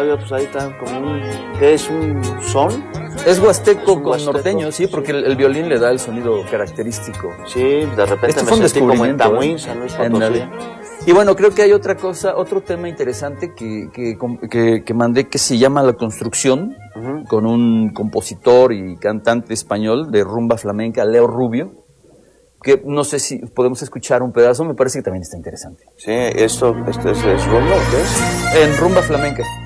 Octavio, pues ahí está como ¿qué es un son? Es huasteco con huasteco, norteño, sí, porque el violín le da el sonido característico. Sí, de repente Este fue un me sentí como en descubrimiento, Tamuín, San Luis Potosí. Y bueno, creo que hay otra cosa, otro tema interesante que mandé que se llama La Construcción, con un compositor y cantante español de rumba flamenca, Leo Rubio, que no sé si podemos escuchar un pedazo, me parece que también está interesante. Sí, ¿esto es rumba o qué es? En rumba flamenca.